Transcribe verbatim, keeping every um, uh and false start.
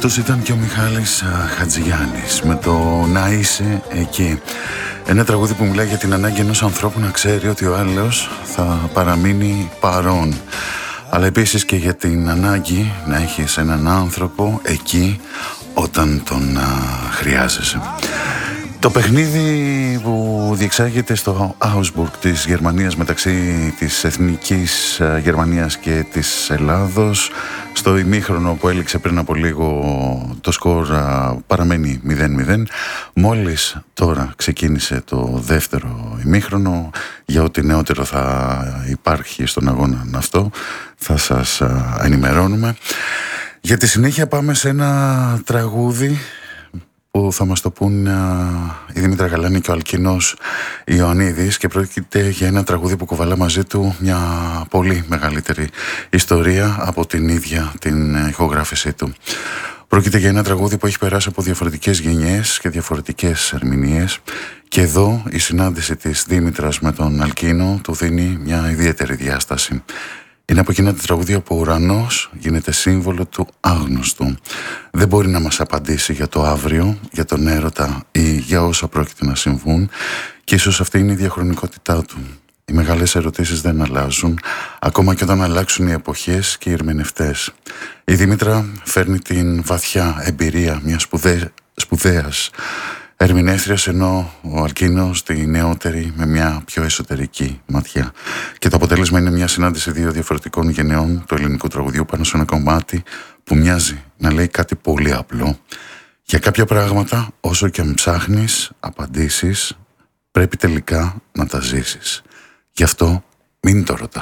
Αυτός ήταν και ο Μιχάλης Χατζηγιάννης με το «Να είσαι εκεί». Ένα τραγούδι που μιλάει για την ανάγκη ενός ανθρώπου να ξέρει ότι ο άλλος θα παραμείνει παρόν, αλλά επίσης και για την ανάγκη να έχεις έναν άνθρωπο εκεί όταν τον α, χρειάζεσαι. Το παιχνίδι που διεξάγεται στο Augsburg της Γερμανίας μεταξύ της Εθνικής Γερμανίας και της Ελλάδος, στο ημίχρονο που έληξε πριν από λίγο το σκορ παραμένει μηδέν μηδέν. Μόλις τώρα ξεκίνησε το δεύτερο ημίχρονο. Για ό,τι νεότερο θα υπάρχει στον αγώνα αυτό θα σας ενημερώνουμε. Για τη συνέχεια πάμε σε ένα τραγούδι που θα μας το πούν η Δήμητρα Γαλάνη και ο Αλκίνος Ιωαννίδης, και πρόκειται για ένα τραγούδι που κουβαλά μαζί του μια πολύ μεγαλύτερη ιστορία από την ίδια την ηχογράφησή του. Πρόκειται για ένα τραγούδι που έχει περάσει από διαφορετικές γενιές και διαφορετικές ερμηνείες, και εδώ η συνάντηση της Δήμητρας με τον Αλκίνο του δίνει μια ιδιαίτερη διάσταση. Είναι από εκείνα τα τραγούδια που ο ουρανός γίνεται σύμβολο του άγνωστου. Δεν μπορεί να μας απαντήσει για το αύριο, για τον έρωτα ή για όσα πρόκειται να συμβούν, και ίσως αυτή είναι η διαχρονικότητά του. Οι μεγάλες ερωτήσεις δεν αλλάζουν, ακόμα και όταν αλλάξουν οι εποχές και οι ερμηνευτές. Η Δήμητρα φέρνει την βαθιά εμπειρία μιας σπουδαί... σπουδαίας ερμηνεύτριας, ενώ ο Αλκίνος τη νεότερη με μια πιο εσωτερική ματιά. Και το αποτέλεσμα είναι μια συνάντηση δύο διαφορετικών γενεών του ελληνικού τραγουδιού πάνω σε ένα κομμάτι που μοιάζει να λέει κάτι πολύ απλό. Για κάποια πράγματα, όσο και αν ψάχνεις απαντήσεις, πρέπει τελικά να τα ζήσεις. Γι' αυτό μην το ρωτάς.